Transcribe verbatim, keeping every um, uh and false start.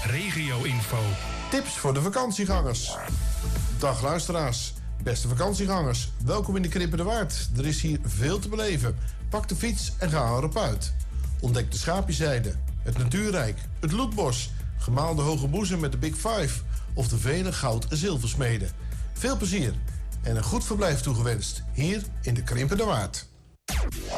regio-info. Tips voor de vakantiegangers. Dag luisteraars, beste vakantiegangers. Welkom in de Krimpende Waard. Er is hier veel te beleven. Pak de fiets en ga erop uit. Ontdek de Schaapjeszijde, het Natuurrijk, het Loetbos, gemaalde Hoge Boezem met de Big Five of de vele goud- en zilversmeden. Veel plezier en een goed verblijf toegewenst hier in de Krimpende Waard.